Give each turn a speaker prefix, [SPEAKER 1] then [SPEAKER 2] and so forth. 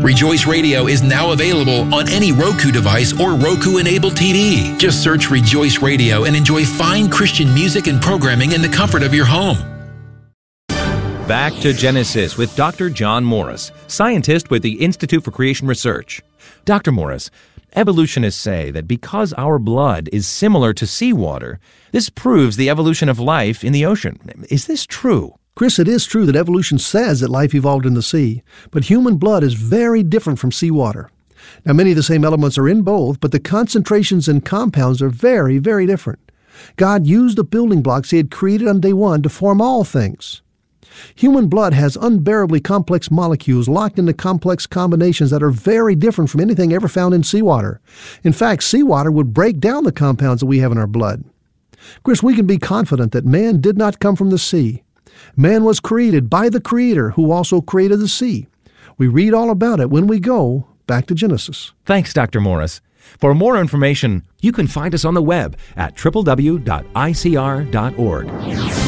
[SPEAKER 1] Rejoice Radio is now available on any Roku device or Roku-enabled TV. Just search Rejoice Radio and enjoy fine Christian music and programming in the comfort of your home.
[SPEAKER 2] Back to Genesis with Dr. John Morris, scientist with the Institute for Creation Research. Dr. Morris, evolutionists say that because our blood is similar to seawater, this proves the evolution of life in the ocean. Is this true?
[SPEAKER 3] Chris, it is true that evolution says that life evolved in the sea, but human blood is very different from seawater. Now, many of the same elements are in both, but the concentrations and compounds are very, very different. God used the building blocks He had created on day one to form all things. Human blood has unbearably complex molecules locked into complex combinations that are very different from anything ever found in seawater. In fact, seawater would break down the compounds that we have in our blood. Chris, we can be confident that man did not come from the sea. Man was created by the Creator who also created the sea. We read all about it when we go back to Genesis.
[SPEAKER 2] Thanks, Dr. Morris. For more information, you can find us on the web at www.icr.org.